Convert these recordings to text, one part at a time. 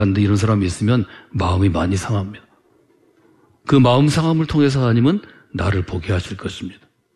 그런데 이런 사람이 있으면 마음이 많이 상합니다. 그 마음 상함을 통해서 하나님은 나를 보게 하실 것입니다.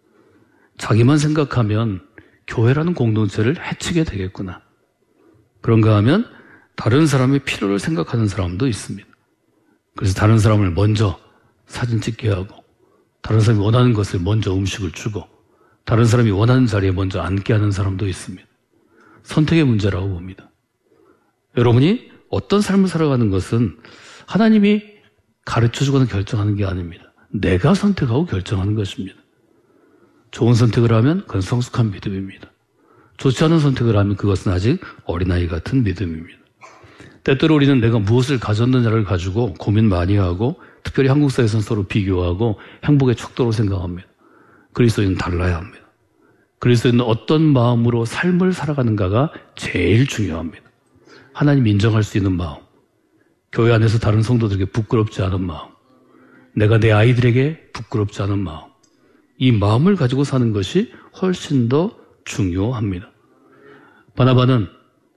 자기만 생각하면 교회라는 공동체를 해치게 되겠구나. 그런가 하면 다른 사람의 필요를 생각하는 사람도 있습니다. 그래서 다른 사람을 먼저 사진 찍게 하고, 다른 사람이 원하는 것을 먼저 음식을 주고, 다른 사람이 원하는 자리에 먼저 앉게 하는 사람도 있습니다. 선택의 문제라고 봅니다. 여러분이 어떤 삶을 살아가는 것은 하나님이 가르쳐주거나 결정하는 게 아닙니다. 내가 선택하고 결정하는 것입니다. 좋은 선택을 하면 그건 성숙한 믿음입니다. 좋지 않은 선택을 하면 그것은 아직 어린아이 같은 믿음입니다. 때때로 우리는 내가 무엇을 가졌느냐를 가지고 고민 많이 하고, 특별히 한국 사회에서는 서로 비교하고 행복의 척도로 생각합니다. 그리스도인은 달라야 합니다. 그리스도인은 어떤 마음으로 삶을 살아가는가가 제일 중요합니다. 하나님 인정할 수 있는 마음, 교회 안에서 다른 성도들에게 부끄럽지 않은 마음, 내가 내 아이들에게 부끄럽지 않은 마음, 이 마음을 가지고 사는 것이 훨씬 더 중요합니다. 바나바는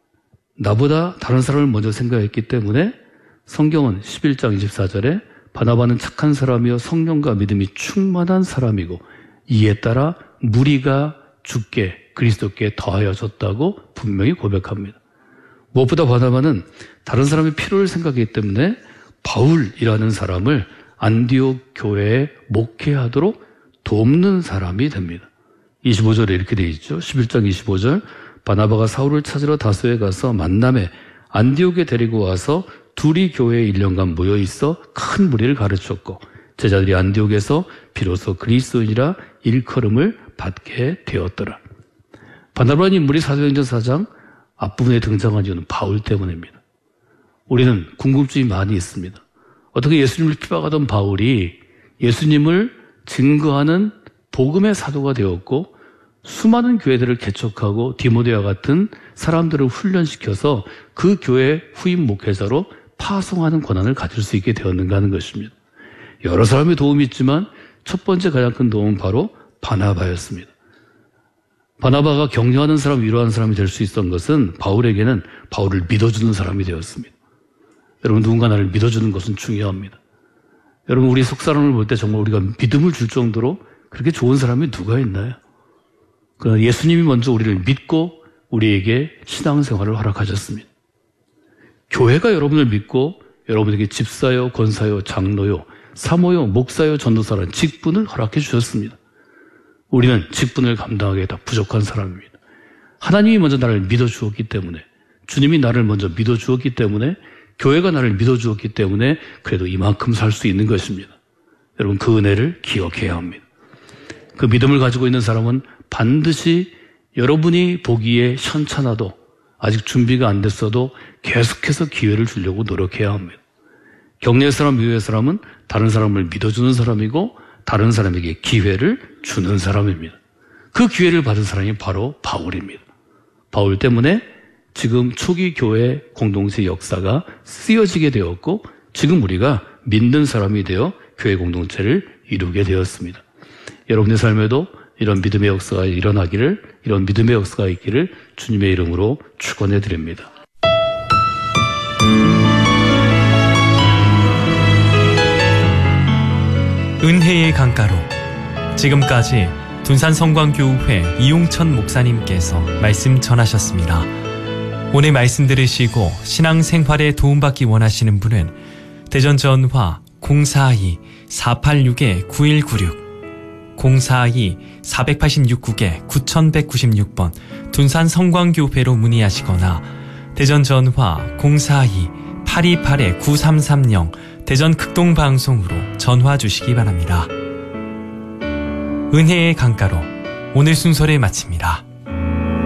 나보다 다른 사람을 먼저 생각했기 때문에 성경은 11장 24절에 바나바는 착한 사람이요 성령과 믿음이 충만한 사람이고 이에 따라 무리가 주께 그리스도께 더하여졌다고 분명히 고백합니다. 무엇보다 바나바는 다른 사람의 필요를 생각하기 때문에 바울이라는 사람을 안디옥 교회에 목회하도록 돕는 사람이 됩니다. 25절에 이렇게 되어 있죠. 11장 25절 바나바가 사울을 찾으러 다소에 가서 만남에 안디옥에 데리고 와서 둘이 교회에 1년간 모여 있어 큰 무리를 가르쳤고 제자들이 안디옥에서 비로소 그리스도인이라 일컬음을 받게 되었더라. 바나바라는 인물이 사도행전 4장 앞부분에 등장한 이유는 바울 때문입니다. 우리는 궁금증이 많이 있습니다. 어떻게 예수님을 핍박하던 바울이 예수님을 증거하는 복음의 사도가 되었고 수많은 교회들을 개척하고 디모데와 같은 사람들을 훈련시켜서 그 교회 후임 목회자로 파송하는 권한을 가질 수 있게 되었는가 하는 것입니다. 여러 사람의 도움이 있지만 첫 번째 가장 큰 도움은 바로 바나바였습니다. 바나바가 격려하는 사람, 위로하는 사람이 될 수 있었던 것은 바울에게는 바울을 믿어주는 사람이 되었습니다. 여러분, 누군가 나를 믿어주는 것은 중요합니다. 여러분, 우리 속사람을 볼 때 정말 우리가 믿음을 줄 정도로 그렇게 좋은 사람이 누가 있나요? 그러나 예수님이 먼저 우리를 믿고 우리에게 신앙생활을 허락하셨습니다. 교회가 여러분을 믿고 여러분에게 집사요, 권사요, 장로요, 사모요, 목사요, 전도사라는 직분을 허락해 주셨습니다. 우리는 직분을 감당하기에 다 부족한 사람입니다. 하나님이 먼저 나를 믿어주었기 때문에, 주님이 나를 먼저 믿어주었기 때문에, 교회가 나를 믿어주었기 때문에 그래도 이만큼 살 수 있는 것입니다. 여러분, 그 은혜를 기억해야 합니다. 그 믿음을 가지고 있는 사람은 반드시 여러분이 보기에 현찮아도 아직 준비가 안 됐어도 계속해서 기회를 주려고 노력해야 합니다. 격려의 사람, 위로의 사람은 다른 사람을 믿어주는 사람이고 다른 사람에게 기회를 주는 사람입니다. 그 기회를 받은 사람이 바로 바울입니다. 바울 때문에 지금 초기 교회 공동체 역사가 쓰여지게 되었고 지금 우리가 믿는 사람이 되어 교회 공동체를 이루게 되었습니다. 여러분의 삶에도 이런 믿음의 역사가 일어나기를, 이런 믿음의 역사가 있기를 주님의 이름으로 축원해 드립니다. 은혜의 강가로 지금까지 둔산성광교회 이용천 목사님께서 말씀 전하셨습니다. 오늘 말씀 들으시고 신앙생활에 도움받기 원하시는 분은 대전 전화 042-486-9196 042-486-9196번 둔산성광교회로 문의하시거나 대전 전화 042-828-9330 대전 극동방송으로 전화 주시기 바랍니다. 은혜의 강가로 오늘 순서를 마칩니다.